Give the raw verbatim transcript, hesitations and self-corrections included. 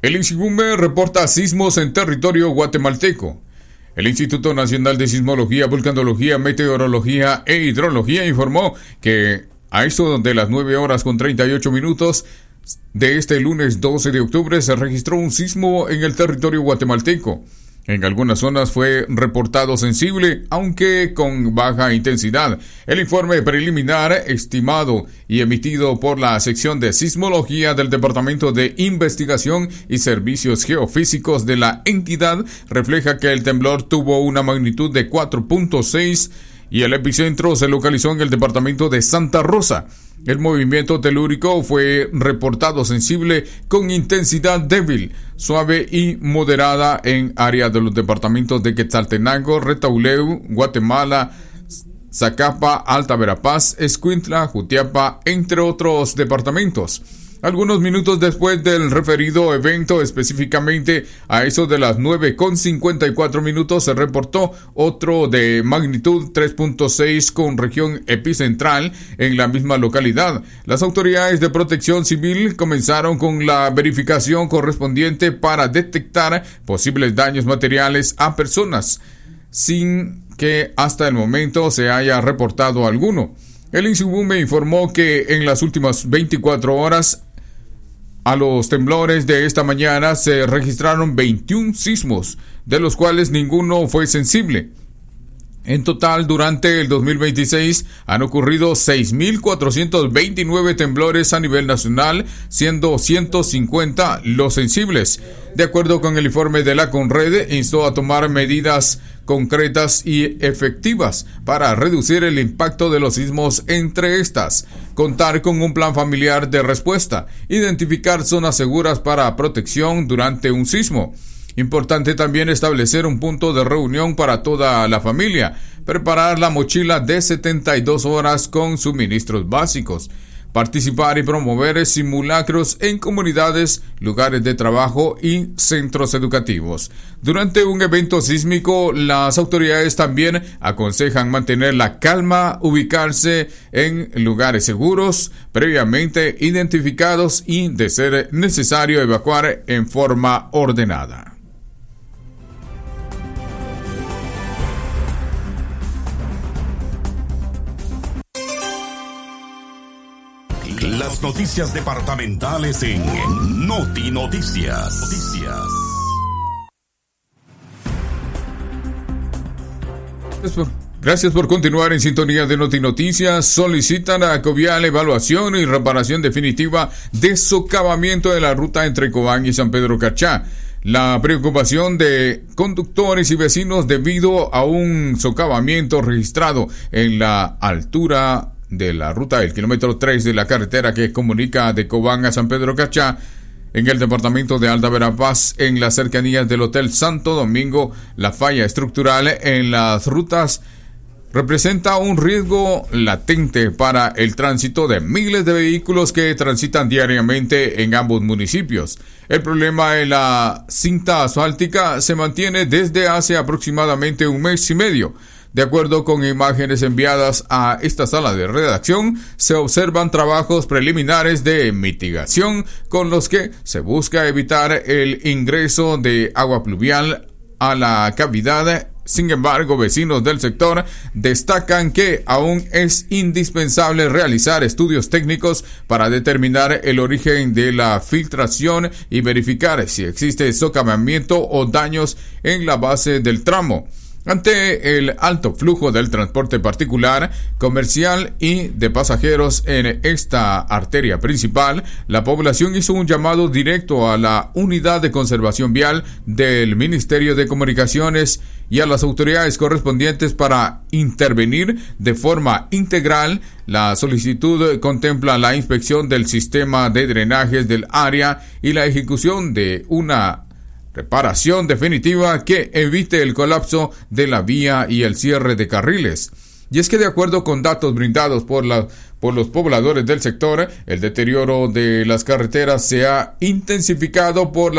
El INSIGUME reporta sismos en territorio guatemalteco. El Instituto Nacional de Sismología, Vulcanología, Meteorología e Hidrología informó que a eso de las nueve horas con treinta y ocho minutos de este lunes doce de octubre se registró un sismo en el territorio guatemalteco. En algunas zonas fue reportado sensible, aunque con baja intensidad. El informe preliminar, estimado y emitido por la sección de sismología del Departamento de Investigación y Servicios Geofísicos de la entidad, refleja que el temblor tuvo una magnitud de cuatro punto seis y el epicentro se localizó en el departamento de Santa Rosa. El movimiento telúrico fue reportado sensible con intensidad débil, suave y moderada en áreas de los departamentos de Quetzaltenango, Retauleu, Guatemala, Zacapa, Alta Verapaz, Escuintla, Jutiapa, entre otros departamentos. Algunos minutos después del referido evento, específicamente a eso de las nueve con cincuenta y cuatro minutos, se reportó otro de magnitud tres punto seis con región epicentral en la misma localidad. Las autoridades de protección civil comenzaron con la verificación correspondiente para detectar posibles daños materiales a personas, sin que hasta el momento se haya reportado alguno. El INSIGUME informó que en las últimas veinticuatro horas a los temblores de esta mañana se registraron veintiún sismos, de los cuales ninguno fue sensible. En total, durante el dos mil veintiséis han ocurrido seis mil cuatrocientos veintinueve temblores a nivel nacional, siendo ciento cincuenta los sensibles. De acuerdo con el informe de la CONRED, instó a tomar medidas concretas y efectivas para reducir el impacto de los sismos, entre estas: contar con un plan familiar de respuesta, identificar zonas seguras para protección durante un sismo. Importante también establecer un punto de reunión para toda la familia, preparar la mochila de setenta y dos horas con suministros básicos, participar y promover simulacros en comunidades, lugares de trabajo y centros educativos. Durante un evento sísmico, las autoridades también aconsejan mantener la calma, ubicarse en lugares seguros, previamente identificados y, de ser necesario, evacuar en forma ordenada. Las noticias departamentales en Noti Noticias. Noticias. Gracias por continuar en sintonía de Noti Noticias. Solicitan a Covial evaluación y reparación definitiva de socavamiento de la ruta entre Cobán y San Pedro Cachá. La preocupación de conductores y vecinos debido a un socavamiento registrado en la altura de la ruta del kilómetro tres de la carretera que comunica de Cobán a San Pedro Cachá, en el departamento de Alta Verapaz, en las cercanías del Hotel Santo Domingo. La falla estructural en las rutas representa un riesgo latente para el tránsito de miles de vehículos que transitan diariamente en ambos municipios. El problema en la cinta asfáltica se mantiene desde hace aproximadamente un mes y medio. De acuerdo con imágenes enviadas a esta sala de redacción, se observan trabajos preliminares de mitigación con los que se busca evitar el ingreso de agua pluvial a la cavidad. Sin embargo, vecinos del sector destacan que aún es indispensable realizar estudios técnicos para determinar el origen de la filtración y verificar si existe socavamiento o daños en la base del tramo. Ante el alto flujo del transporte particular, comercial y de pasajeros en esta arteria principal, la población hizo un llamado directo a la Unidad de Conservación Vial del Ministerio de Comunicaciones y a las autoridades correspondientes para intervenir de forma integral. La solicitud contempla la inspección del sistema de drenajes del área y la ejecución de una reparación definitiva que evite el colapso de la vía y el cierre de carriles. Y es que, de acuerdo con datos brindados por la por los pobladores del sector, el deterioro de las carreteras se ha intensificado por la